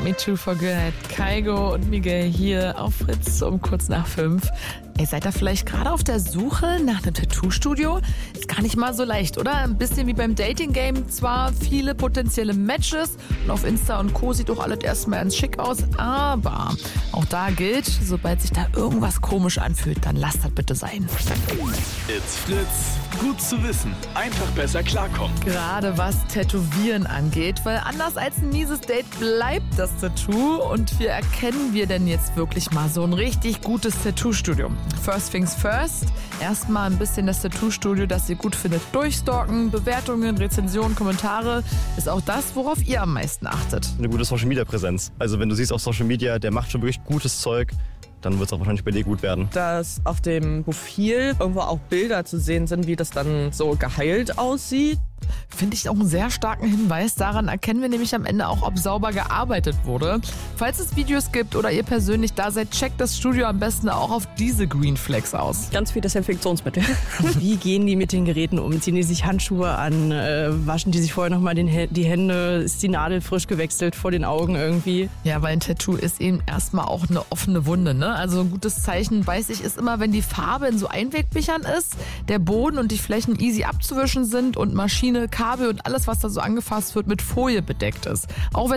Me Too for Good. Kygo und Miguel hier auf Fritz um kurz nach 5. Ey, seid ihr vielleicht gerade auf der Suche nach einem Tattoo-Studio? Ist gar nicht mal so leicht, oder? Ein bisschen wie beim Dating-Game. Zwar viele potenzielle Matches und auf Insta und Co. sieht doch alles erstmal ganz schick aus, aber auch da gilt, sobald sich da irgendwas komisch anfühlt, dann lasst das bitte sein. It's Fritz. Gut zu wissen. Einfach besser klarkommen. Gerade was Tätowieren angeht, weil anders als ein mieses Date bleibt das Tattoo. Und wie erkennen wir denn jetzt wirklich mal so ein richtig gutes Tattoo-Studio? First things first, erstmal ein bisschen das Tattoo-Studio, das ihr gut findet, durchstalken. Bewertungen, Rezensionen, Kommentare ist auch das, worauf ihr am meisten achtet. Eine gute Social-Media-Präsenz. Also wenn du siehst auf Social Media, der macht schon wirklich gutes Zeug, dann wird es auch wahrscheinlich bei dir gut werden. Dass auf dem Profil irgendwo auch Bilder zu sehen sind, wie das dann so geheilt aussieht. Finde ich auch einen sehr starken Hinweis. Daran erkennen wir nämlich am Ende auch, ob sauber gearbeitet wurde. Falls es Videos gibt oder ihr persönlich da seid, checkt das Studio am besten auch auf diese Green Flags aus. Ganz viel Desinfektionsmittel. Wie gehen die mit den Geräten um? Ziehen die sich Handschuhe an? Waschen die sich vorher nochmal die Hände? Ist die Nadel frisch gewechselt vor den Augen irgendwie? Ja, weil ein Tattoo ist eben erstmal auch eine offene Wunde, ne? Also ein gutes Zeichen, weiß ich, ist immer, wenn die Farbe in so Einwegbechern ist, der Boden und die Flächen easy abzuwischen sind und Maschine, Kabel und alles, was da so angefasst wird, mit Folie bedeckt ist. Auch wenn